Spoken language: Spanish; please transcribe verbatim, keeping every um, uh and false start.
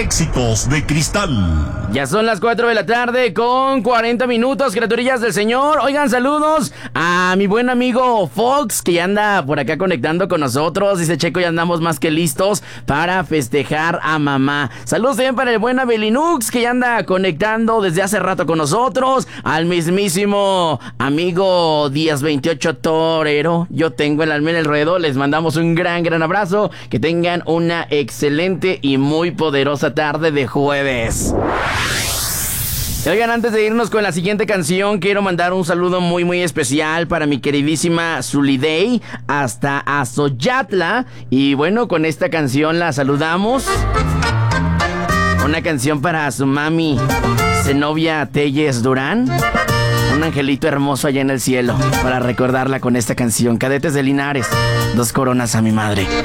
Éxitos de Cristal. Ya son las cuatro de la tarde con cuarenta minutos, criaturillas del Señor. Oigan, saludos a mi buen amigo Fox, que ya anda por acá conectando con nosotros. Dice Checo, ya andamos más que listos para festejar a mamá. Saludos también para el buen Abelinux, que ya anda conectando desde hace rato con nosotros. Al mismísimo amigo Díaz veintiocho Torero. Yo tengo el alma en el ruedo. Les mandamos un gran, gran abrazo. Que tengan una excelente y muy poderosa tarde de jueves. Oigan, antes de irnos con la siguiente canción, quiero mandar un saludo muy muy especial para mi queridísima Zulidey hasta Azoyatla. Y bueno, con esta canción la saludamos. Una canción para su mami Zenobia Telles Durán. Un angelito hermoso allá en el cielo, para recordarla con esta canción. Cadetes de Linares, dos coronas a mi madre.